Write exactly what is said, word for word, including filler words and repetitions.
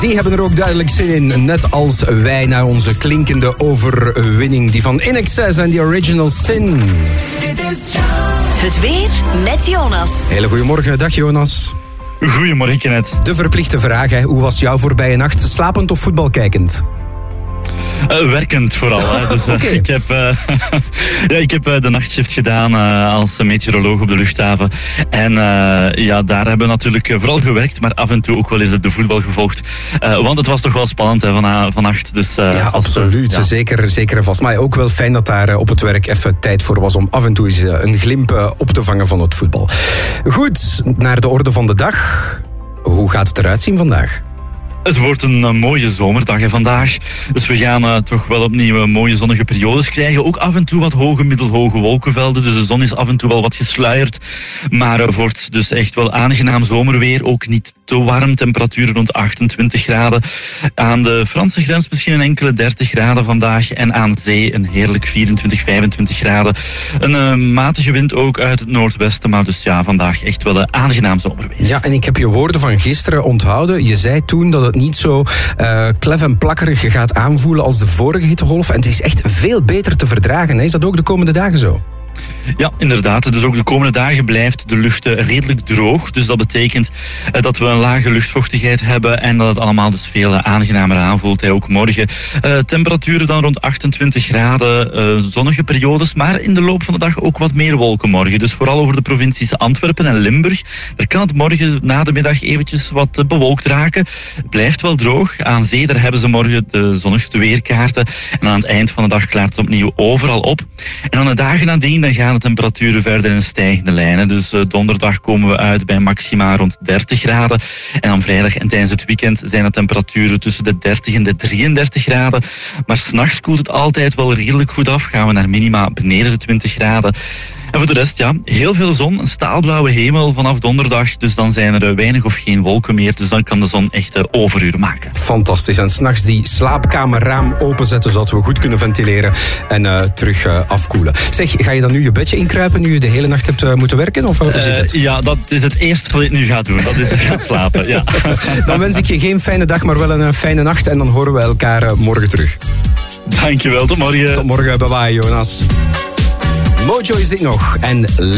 die hebben er ook duidelijk zin in. Net als wij naar onze klinkende overwinning. Die van In Excess en The Original Sin. Het weer met Jonas. Hele goedemorgen, dag Jonas. Goedemorgen, Kenneth. De verplichte vraag, hè. Hoe was jouw voorbije nacht? Slapend of voetbalkijkend? Uh, werkend vooral. Hè. Dus, uh, okay. Ik heb, uh, ja, ik heb uh, de nachtshift gedaan uh, als meteoroloog op de luchthaven. En uh, ja, daar hebben we natuurlijk uh, vooral gewerkt, maar af en toe ook wel eens de voetbal gevolgd. Uh, want het was toch wel spannend hè, van, vannacht. Dus, uh, ja, was, absoluut. Uh, ja. Zeker, zeker en vast. Maar ook wel fijn dat daar uh, op het werk even tijd voor was om af en toe eens uh, een glimp uh, op te vangen van het voetbal. Goed, naar de orde van de dag. Hoe gaat het eruit zien vandaag? Het wordt een uh, mooie zomerdag hè, vandaag. Dus we gaan uh, toch wel opnieuw uh, mooie zonnige periodes krijgen. Ook af en toe wat hoge, middelhoge wolkenvelden. Dus de zon is af en toe wel wat gesluierd. Maar het uh, wordt dus echt wel aangenaam zomerweer. Ook niet te warm. Temperaturen rond achtentwintig graden. Aan de Franse grens misschien een enkele dertig graden vandaag. En aan zee een heerlijk vierentwintig, vijfentwintig graden. Een uh, matige wind ook uit het noordwesten. Maar dus ja, vandaag echt wel een aangenaam zomerweer. Ja, en ik heb je woorden van gisteren onthouden. Je zei toen dat het niet zo uh, klef en plakkerig gaat aanvoelen als de vorige hittegolf. En het is echt veel beter te verdragen. Hè? Is dat ook de komende dagen zo? Ja, inderdaad. Dus ook de komende dagen blijft de lucht redelijk droog. Dus dat betekent dat we een lage luchtvochtigheid hebben en dat het allemaal dus veel aangenamer aanvoelt. Ook morgen uh, temperaturen dan rond achtentwintig graden, uh, zonnige periodes, maar in de loop van de dag ook wat meer wolken morgen. Dus vooral over de provincies Antwerpen en Limburg. Er kan het morgen na de middag eventjes wat bewolkt raken. Het blijft wel droog. Aan zee daar hebben ze morgen de zonnigste weerkaarten. En aan het eind van de dag klaart het opnieuw overal op. En dan de dagen nadien dan gaan de temperaturen verder in een stijgende lijn. Dus uh, donderdag komen we uit bij maxima rond dertig graden. En dan vrijdag en tijdens het weekend zijn de temperaturen tussen de dertig en de drieëndertig graden. Maar 's nachts koelt het altijd wel redelijk goed af. Gaan we naar minima beneden de twintig graden. En voor de rest, ja, heel veel zon, een staalblauwe hemel vanaf donderdag. Dus dan zijn er weinig of geen wolken meer. Dus dan kan de zon echt uh, overuren maken. Fantastisch. En 's nachts die slaapkamerraam openzetten, zodat we goed kunnen ventileren en uh, terug uh, afkoelen. Zeg, ga je dan nu je bedje inkruipen, nu je de hele nacht hebt uh, moeten werken? Of hoe uh, zit het? Ja, dat is het eerste wat ik nu ga doen. Dat is gaan slapen, ja. Dan wens ik je geen fijne dag, maar wel een uh, fijne nacht. En dan horen we elkaar uh, morgen terug. Dankjewel, tot morgen. Tot morgen, bye bye Jonas. Mojo is dit nog. En